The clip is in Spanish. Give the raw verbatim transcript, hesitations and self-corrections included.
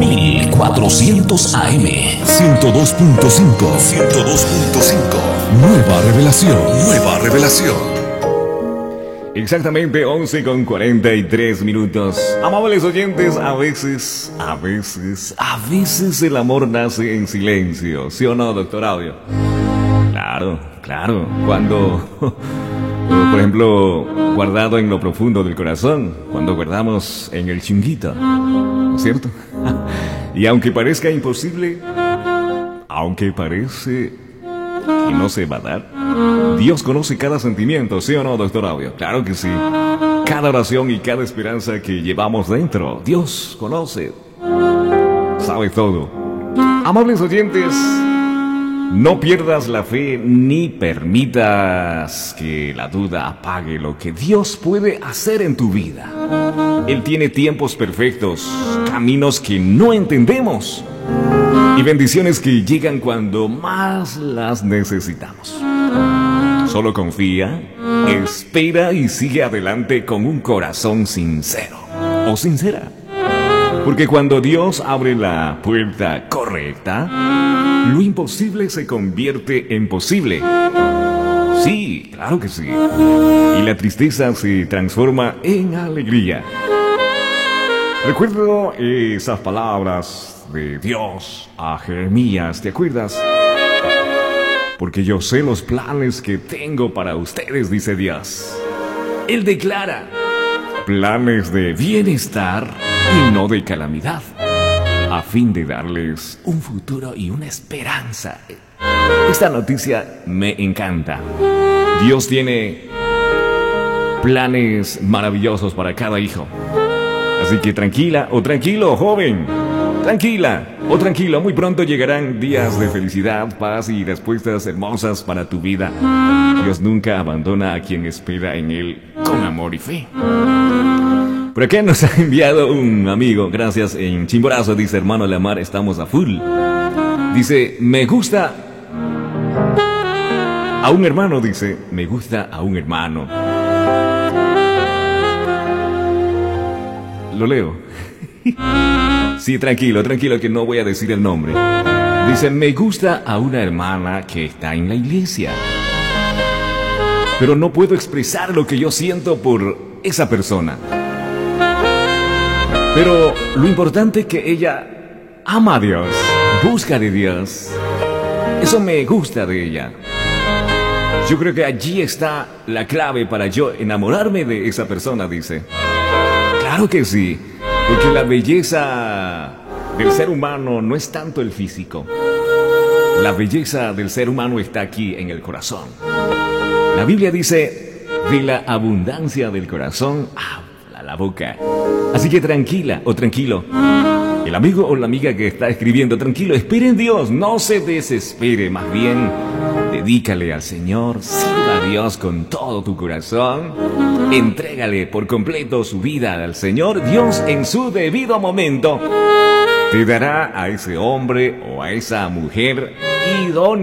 mil cuatrocientos A M, ciento dos punto cinco, ciento dos punto cinco. Nueva revelación, nueva revelación. Exactamente once con cuarenta y tres minutos. Amables oyentes, a veces, a veces, a veces el amor nace en silencio. ¿Sí o no, doctor Audio? Claro, claro. Cuando, por ejemplo, guardado en lo profundo del corazón, cuando guardamos en el chunguito, ¿no es cierto? Y aunque parezca imposible, aunque parece que no se va a dar, Dios conoce cada sentimiento, ¿sí o no, doctor Audio? Claro que sí. Cada oración y cada esperanza que llevamos dentro, Dios conoce, sabe todo. Amables oyentes, no pierdas la fe ni permitas que la duda apague lo que Dios puede hacer en tu vida. Él tiene tiempos perfectos, caminos que no entendemos y bendiciones que llegan cuando más las necesitamos. Solo confía, espera y sigue adelante con un corazón sincero o sincera. Porque cuando Dios abre la puerta correcta, lo imposible se convierte en posible. Sí, claro que sí. Y la tristeza se transforma en alegría. Recuerdo esas palabras de Dios a Jeremías, ¿te acuerdas? Porque yo sé los planes que tengo para ustedes, dice Dios. Él declara planes de bienestar y no de calamidad, a fin de darles un futuro y una esperanza. Esta noticia me encanta. Dios tiene planes maravillosos para cada hijo. Así que tranquila o tranquilo, joven. Tranquila o tranquilo, muy pronto llegarán días de felicidad, paz y respuestas hermosas para tu vida. Dios nunca abandona a quien espera en Él con amor y fe. Por acá nos ha enviado un amigo, gracias, en Chimborazo, dice: hermano Lamar, estamos a full. Dice, me gusta a un hermano, dice, me gusta a un hermano. Lo leo. Sí, tranquilo, tranquilo, que no voy a decir el nombre. Dice, me gusta a una hermana que está en la iglesia, pero no puedo expresar lo que yo siento por esa persona. Pero lo importante es que ella ama a Dios, busca de Dios. Eso me gusta de ella. Yo creo que allí está la clave para yo enamorarme de esa persona, dice. Claro que sí, porque la belleza del ser humano no es tanto el físico. La belleza del ser humano está aquí en el corazón. La Biblia dice, de la abundancia del corazón habla la boca. Así que tranquila o tranquilo. El amigo o la amiga que está escribiendo, tranquilo, espere en Dios, no se desespere, más bien dedícale al Señor, sirva a Dios con todo tu corazón, entrégale por completo su vida al Señor. Dios en su debido momento te dará a ese hombre o a esa mujer idónea.